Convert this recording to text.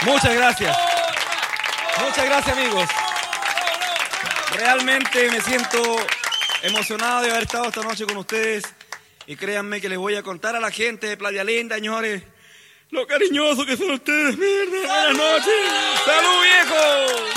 Muchas gracias. Muchas gracias, amigos. Realmente me siento emocionado de haber estado esta noche con ustedes. Y créanme que les voy a contar a la gente de Playa Linda, señores, lo cariñosos que son ustedes. Mierda. Buenas noches. ¡Salud, viejo!